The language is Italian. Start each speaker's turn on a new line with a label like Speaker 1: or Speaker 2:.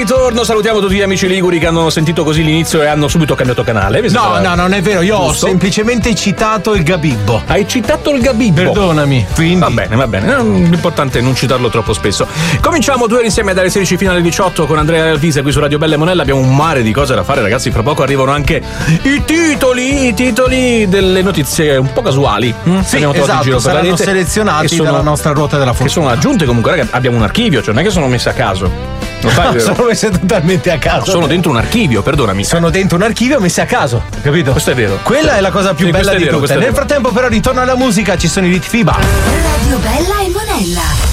Speaker 1: Ritorno, salutiamo tutti gli amici liguri che hanno sentito così l'inizio e hanno subito cambiato canale.
Speaker 2: No, non è vero, io
Speaker 1: Giusto?
Speaker 2: ho semplicemente citato il Gabibbo.
Speaker 1: Hai citato il Gabibbo.
Speaker 2: Perdonami. Quindi
Speaker 1: Va bene. L'importante è non citarlo troppo spesso. Cominciamo 2 ore insieme dalle 16 fino alle 18 con Andrea Alvise qui su Radio Bella e Monella. Abbiamo un mare di cose da fare, ragazzi. Fra poco arrivano anche i titoli delle notizie un po' casuali.
Speaker 2: sì,
Speaker 1: Abbiamo trovato in giro per la
Speaker 2: saranno
Speaker 1: rete,
Speaker 2: selezionati dalla nostra ruota della
Speaker 1: che
Speaker 2: fortuna.
Speaker 1: sono aggiunte comunque, ragazzi. Abbiamo un archivio, cioè non è che sono messe a caso. Non fai, vero?
Speaker 2: Sono messe totalmente a caso.
Speaker 1: Sono dentro un archivio, perdonami.
Speaker 2: Sono dentro un archivio messe a caso, capito?
Speaker 1: Questo è vero.
Speaker 2: Quella è la cosa più
Speaker 1: Sì,
Speaker 2: bella
Speaker 1: questo è
Speaker 2: di
Speaker 1: vero,
Speaker 2: tutte.
Speaker 1: questo è
Speaker 2: Nel
Speaker 1: vero.
Speaker 2: frattempo però ritorno alla musica, ci sono i Rit FIBA.
Speaker 3: Radio Bella e Monella.